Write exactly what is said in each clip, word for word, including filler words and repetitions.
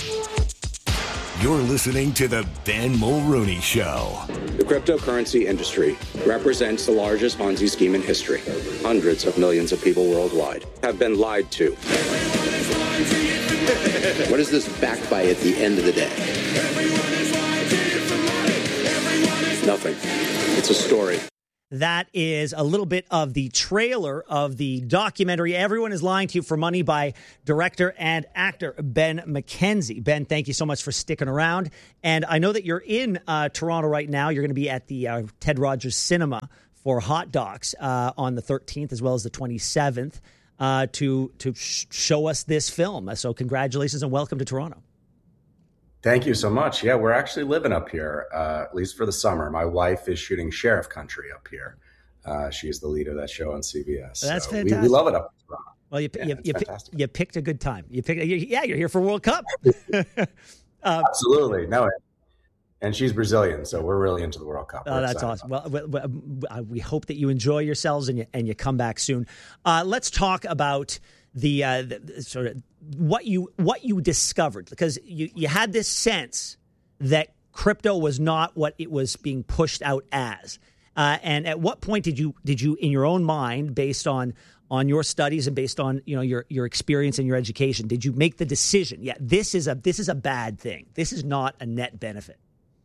You're listening to The Ben Mulrooney Show. The cryptocurrency industry represents the largest Ponzi scheme in history. Hundreds of millions of people worldwide have been lied to. What is this backed by at the end of the day? Nothing. It's a story. That is a little bit of the trailer of the documentary Everyone is Lying to You for Money by director and actor Ben McKenzie. Ben, thank you so much for sticking around. And I know that you're in uh, Toronto right now. You're going to be at the uh, Ted Rogers Cinema for Hot Docs uh, on the thirteenth as well as the twenty-seventh uh, to, to sh- show us this film. So congratulations and welcome to Toronto. Thank you so much. Yeah, we're actually living up here, uh, at least for the summer. My wife is shooting Sheriff Country up here. Uh, she's the lead of that show on C B S. That's so fantastic. We, we love it up in Toronto. Well, you, yeah, you, you, you picked a good time. You picked, you, yeah, you're here for World Cup. um, Absolutely. No, and she's Brazilian, so we're really into the World Cup. Oh, that's awesome. Well, we, we hope that you enjoy yourselves and you, and you come back soon. Uh, let's talk about the, uh, the sort of what you what you discovered, because you, you had this sense that crypto was not what it was being pushed out as. Uh, and at what point did you did you in your own mind, based on on your studies and based on, you know, your your experience and your education, did you make the decision? Yeah, this is a this is a bad thing. This is not a net benefit.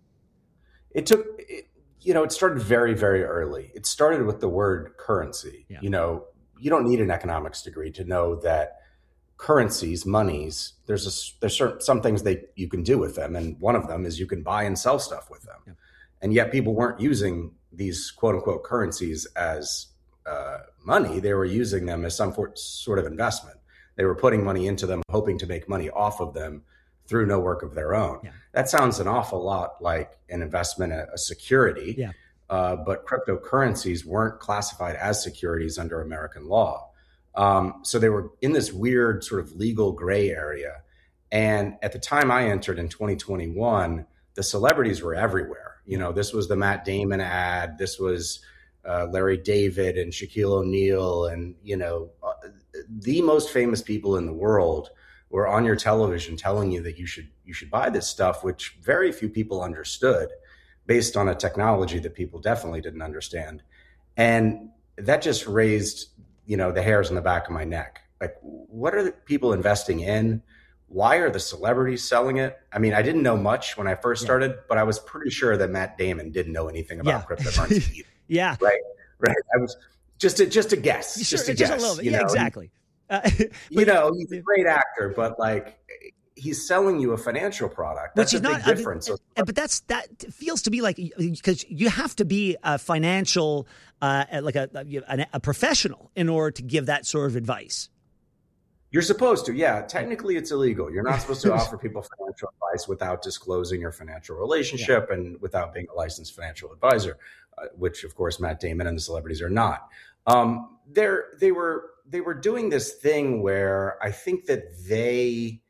It took, it, you know, it started very, very early. It started with the word currency. Yeah. You know, you don't need an economics degree to know that currencies, monies, there's a, there's certain, some things that you can do with them. And one of them is you can buy and sell stuff with them. Yeah. And yet people weren't using these quote unquote currencies as uh, money. They were using them as some for, sort of investment. They were putting money into them, hoping to make money off of them through no work of their own. Yeah. That sounds an awful lot like an investment, a, a security. Yeah. Uh, but cryptocurrencies weren't classified as securities under American law. Um, so they were in this weird sort of legal gray area. And at the time I entered in twenty twenty-one, the celebrities were everywhere. You know, this was the Matt Damon ad. This was uh, Larry David and Shaquille O'Neal. And, you know, uh, the most famous people in the world were on your television telling you that you should you should buy this stuff, which very few people understood, based on a technology that people definitely didn't understand. And that just raised, you know, the hairs on the back of my neck. Like, what are the people investing in? Why are the celebrities selling it? I mean, I didn't know much when I first started, yeah. but I was pretty sure that Matt Damon didn't know anything about yeah. cryptocurrency either. yeah. Right. Right. I was just a, just a guess, sure, just a just guess. A little bit. You yeah, know? exactly. Uh, you know, he's a great actor, but like, he's selling you a financial product. That's a big difference. I mean, but that's that feels to be like, because you have to be a financial, uh, like a, a a professional in order to give that sort of advice. You're supposed to, yeah. Technically, it's illegal. You're not supposed to offer people financial advice without disclosing your financial relationship yeah. and without being a licensed financial advisor, uh, which, of course, Matt Damon and the celebrities are not. Um, they're they were they were doing this thing where I think that they.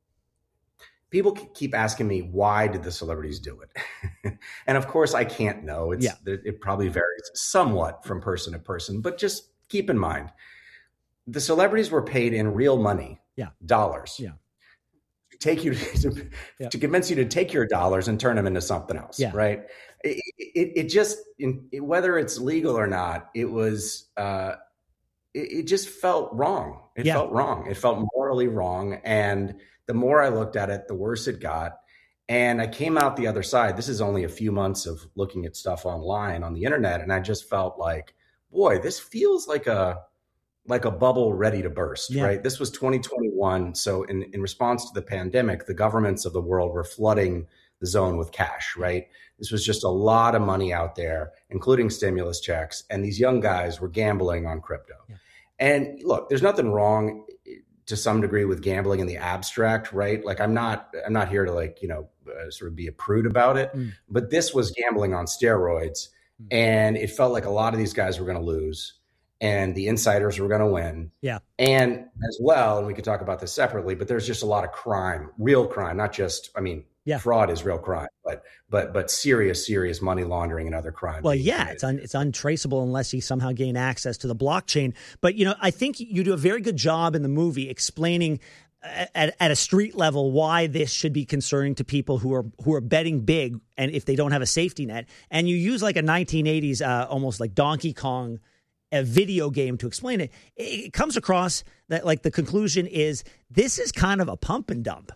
People keep asking me, why did the celebrities do it? And of course, I can't know. It's, yeah. It probably varies somewhat from person to person, but just keep in mind, the celebrities were paid in real money, yeah. dollars, yeah. to take you to, yeah. to convince you to take your dollars and turn them into something else, yeah. right? It, it, it just, in, whether it's legal or not, it was, uh, it, it just felt wrong. It yeah. felt wrong. It felt morally wrong. And the more I looked at it, the worse it got. And I came out the other side. This is only a few months of looking at stuff online on the internet. And I just felt like, boy, this feels like a like a bubble ready to burst, yeah. right? This was twenty twenty-one. So in, in response to the pandemic, the governments of the world were flooding the zone with cash, right? This was just a lot of money out there, including stimulus checks. And these young guys were gambling on crypto. Yeah. And look, there's nothing wrong to some degree with gambling in the abstract, right? Like I'm not, I'm not here to like, you know, uh, sort of be a prude about it, mm. but this was gambling on steroids. Mm. And it felt like a lot of these guys were going to lose and the insiders were going to win. Yeah. And as well, and we could talk about this separately, but there's just a lot of crime, real crime, not just, I mean, yeah. fraud is real crime, but, but, but serious, serious money laundering and other crimes. Well, yeah, it's un, it's untraceable unless you somehow gain access to the blockchain. But, you know, I think you do a very good job in the movie explaining at, at a street level why this should be concerning to people who are who are betting big, and if they don't have a safety net. And you use like a nineteen eighties, uh, almost like Donkey Kong, a video game to explain it. It comes across that like the conclusion is this is kind of a pump and dump.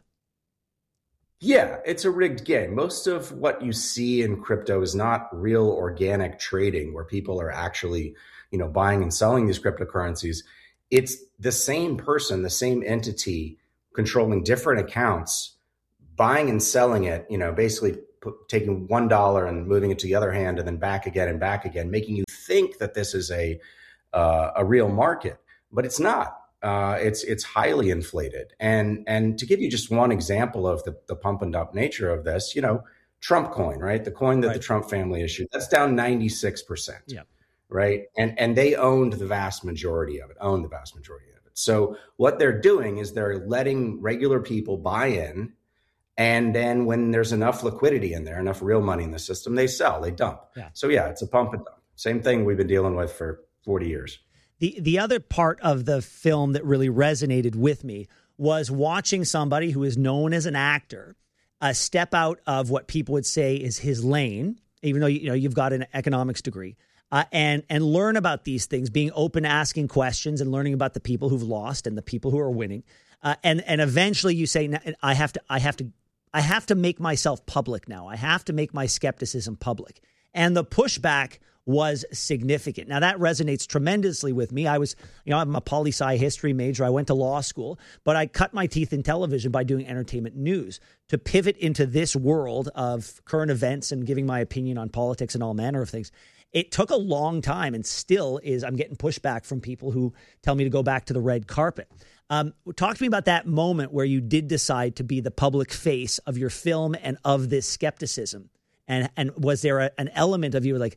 Yeah, it's a rigged game. Most of what you see in crypto is not real organic trading where people are actually, you know, buying and selling these cryptocurrencies. It's the same person, the same entity controlling different accounts, buying and selling it, you know, basically put, taking one dollar and moving it to the other hand and then back again and back again, making you think that this is a uh, a real market, but it's not. Uh, it's it's highly inflated. And and to give you just one example of the, the pump and dump nature of this, you know, Trump coin, right? The coin that right. the Trump family issued, that's down ninety-six percent. Yeah. Right. And and they owned the vast majority of it, owned the vast majority of it. So what they're doing is they're letting regular people buy in. And then when there's enough liquidity in there, enough real money in the system, they sell, they dump. Yeah. So, yeah, it's a pump and dump. Same thing we've been dealing with for forty years. The the other part of the film that really resonated with me was watching somebody who is known as an actor uh, step out of what people would say is his lane, even though you know you've got an economics degree, uh, and and learn about these things, being open, asking questions, and learning about the people who've lost and the people who are winning, uh, and and eventually you say, I have to, I have to, I have to make myself public now. I have to make my skepticism public, and the pushback was significant. Now that resonates tremendously with me. I was, you know, I'm a poli-sci history major. I went to law school, but I cut my teeth in television by doing entertainment news. To pivot into this world of current events and giving my opinion on politics and all manner of things, it took a long time and still is. I'm getting pushback from people who tell me to go back to the red carpet. Um, talk to me about that moment where you did decide to be the public face of your film and of this skepticism. And, and was there a, an element of you like,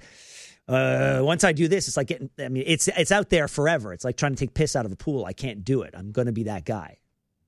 Uh, once I do this, it's like getting, I mean, it's, it's out there forever. It's like trying to take piss out of a pool. I can't do it. I'm going to be that guy.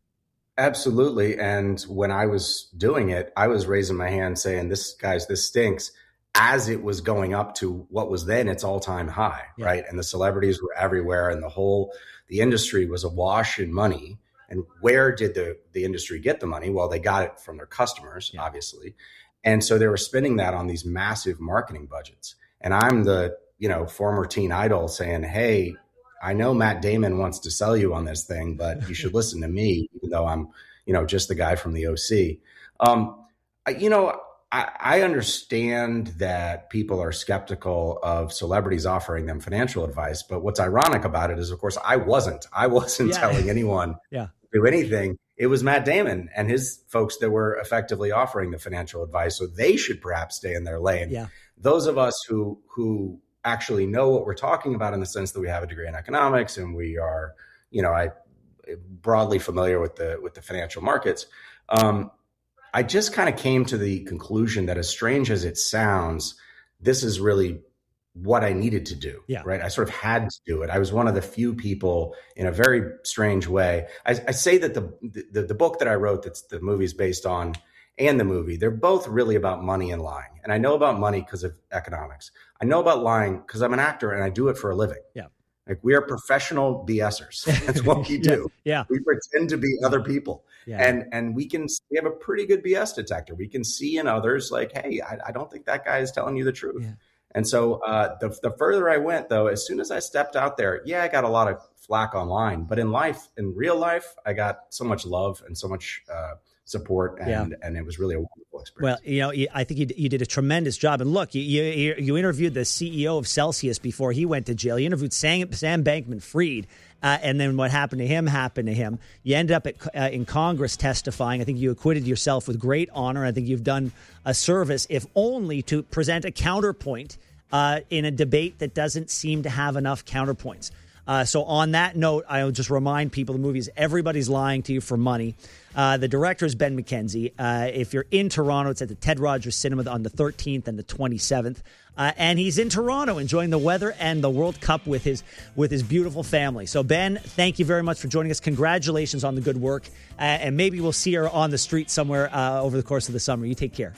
Absolutely. And when I was doing it, I was raising my hand saying, this guys, this stinks, as it was going up to what was then its all time high. Yeah. Right. And the celebrities were everywhere and the whole, the industry was awash in money. And where did the, the industry get the money? Well, they got it from their customers, yeah. obviously. And so they were spending that on these massive marketing budgets. And I'm the, you know, former teen idol saying, hey, I know Matt Damon wants to sell you on this thing, but you should listen to me, even though I'm, you know, just the guy from the O C. Um, I, you know, I, I understand that people are skeptical of celebrities offering them financial advice. But what's ironic about it is, of course, I wasn't. I wasn't yeah. telling anyone yeah. to do anything. It was Matt Damon and his folks that were effectively offering the financial advice. So they should perhaps stay in their lane. Yeah. Those of us who who actually know what we're talking about in the sense that we have a degree in economics and we are, you know, I broadly familiar with the with the financial markets. Um, I just kind of came to the conclusion that as strange as it sounds, this is really what I needed to do. Yeah. Right. I sort of had to do it. I was one of the few people in a very strange way. I, I say that the, the the book that I wrote, that's the movie's based on, and the movie, they're both really about money and lying. And I know about money because of economics. I know about lying because I'm an actor and I do it for a living. Yeah. Like we are professional BSers. That's what we do. yeah. yeah. We pretend to be other people. Yeah. And and we can we have a pretty good B S detector. We can see in others like, hey, I, I don't think that guy is telling you the truth. Yeah. And so uh, the the further I went, though, as soon as I stepped out there, yeah, I got a lot of flack online. But in life, in real life, I got so much love and so much uh, support, and, yeah. and it was really a wonderful experience. Well, you know, I think you, you did a tremendous job. And look, you, you you interviewed the C E O of Celsius before he went to jail. You interviewed Sam, Sam Bankman-Fried, uh, and then what happened to him happened to him. You ended up at, uh, in Congress testifying. I think you acquitted yourself with great honor. I think you've done a service, if only to present a counterpoint uh, in a debate that doesn't seem to have enough counterpoints. Uh, so on that note, I'll just remind people the movie is Everybody's Lying to You for Money. Uh, the director is Ben McKenzie. Uh, if you're in Toronto, it's at the Ted Rogers Cinema on the thirteenth and the twenty-seventh. Uh, and he's in Toronto enjoying the weather and the World Cup with his with his beautiful family. So, Ben, thank you very much for joining us. Congratulations on the good work. Uh, and maybe we'll see her on the street somewhere uh, over the course of the summer. You take care.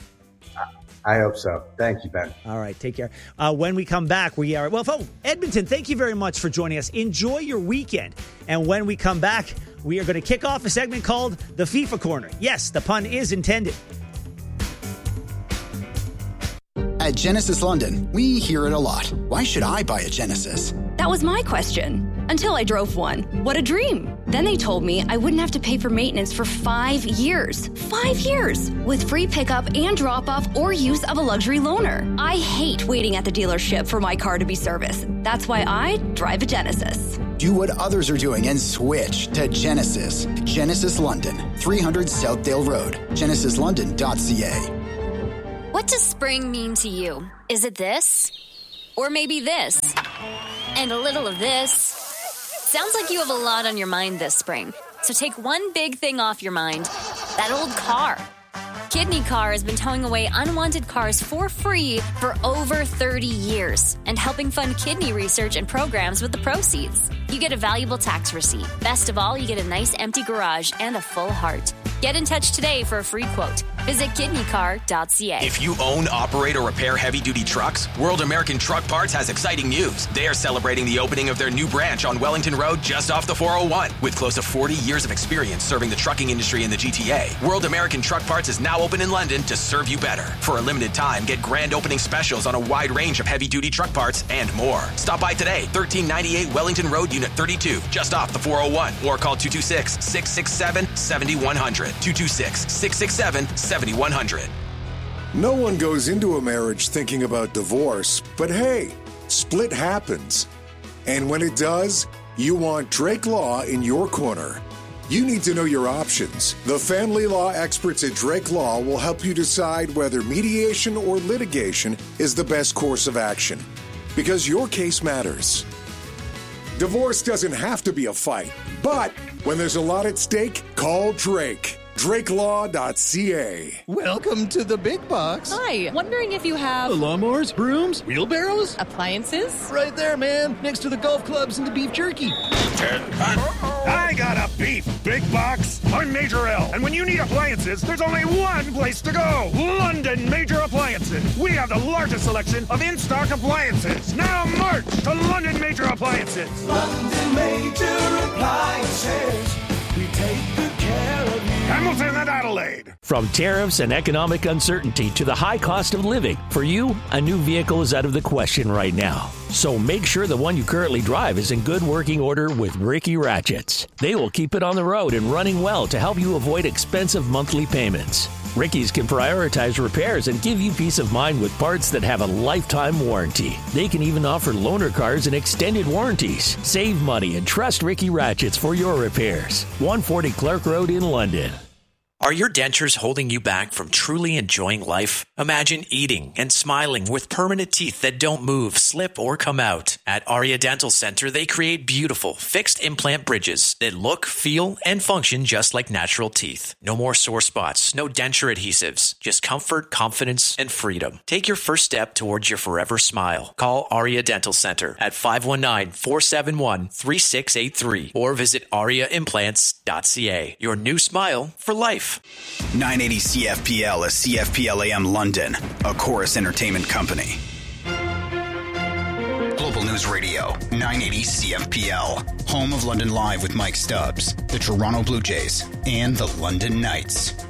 I hope so. Thank you, Ben. All right. Take care. Uh, when we come back, we are, well, oh, Edmonton, thank you very much for joining us. Enjoy your weekend. And when we come back, we are going to kick off a segment called the FIFA Corner. Yes, the pun is intended. At Genesis London, we hear it a lot. Why should I buy a Genesis? That was my question. Until I drove one. What a dream. Then they told me I wouldn't have to pay for maintenance for five years. Five years! With free pickup and drop-off or use of a luxury loaner. I hate waiting at the dealership for my car to be serviced. That's why I drive a Genesis. Do what others are doing and switch to Genesis. Genesis London, three hundred Southdale Road. genesis london dot c a. What does spring mean to you? Is it this? Or maybe this? And a little of this? Sounds like you have a lot on your mind this spring. So take one big thing off your mind. That old car. Kidney Car has been towing away unwanted cars for free for over thirty years and helping fund kidney research and programs with the proceeds. You get a valuable tax receipt. Best of all, you get a nice empty garage and a full heart. Get in touch today for a free quote. Visit kidney car dot c a. If you own, operate, or repair heavy-duty trucks, World American Truck Parts has exciting news. They are celebrating the opening of their new branch on Wellington Road just off the four oh one. With close to forty years of experience serving the trucking industry in the G T A, World American Truck Parts is now open in London to serve you better. For a limited time, get grand opening specials on a wide range of heavy-duty truck parts and more. Stop by today, thirteen ninety-eight Wellington Road, Unit thirty-two, just off the four oh one, or call two two six, six six seven, seven one zero zero. two two six, six six seven, seven one zero zero. No one goes into a marriage thinking about divorce, but hey, split happens. And when it does, you want Drake Law in your corner. You need to know your options. The family law experts at Drake Law will help you decide whether mediation or litigation is the best course of action, because your case matters. Divorce doesn't have to be a fight, but when there's a lot at stake, call Drake. drake law dot c a. Welcome to the big box. Hi, wondering if you have lawnmowers, brooms, wheelbarrows, appliances? Right there, man, next to the golf clubs and the beef jerky. I got a beef big box. I'm Major L, and when you need appliances, there's only one place to go. London Major Appliances. We have the largest selection of in-stock appliances. Now march to London Major Appliances. London Major Appliances. We take good care of you. Hamilton and Adelaide. From tariffs and economic uncertainty to the high cost of living, for you, a new vehicle is out of the question right now. So make sure the one you currently drive is in good working order with Ricky Ratchets. They will keep it on the road and running well to help you avoid expensive monthly payments. Ricky's can prioritize repairs and give you peace of mind with parts that have a lifetime warranty. They can even offer loaner cars and extended warranties. Save money and trust Ricky Ratchets for your repairs. one forty Clark Road in London. Are your dentures holding you back from truly enjoying life? Imagine eating and smiling with permanent teeth that don't move, slip, or come out. At Aria Dental Center, they create beautiful, fixed implant bridges that look, feel, and function just like natural teeth. No more sore spots, no denture adhesives, just comfort, confidence, and freedom. Take your first step towards your forever smile. Call Aria Dental Center at five one nine, four seven one, three six eight three or visit aria implants dot c a. Your new smile for life. nine eighty C F P L is C F P L A M London, a Chorus Entertainment company. Global News Radio, nine eighty C F P L, home of London Live with Mike Stubbs, the Toronto Blue Jays, and the London Knights.